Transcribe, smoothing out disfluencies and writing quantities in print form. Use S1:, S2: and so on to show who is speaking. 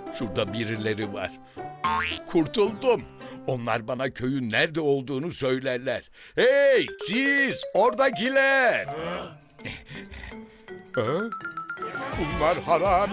S1: Şurada birileri var. Kurtuldum. Onlar bana köyün nerede olduğunu söylerler. Hey siz oradakiler! Bunlar haram.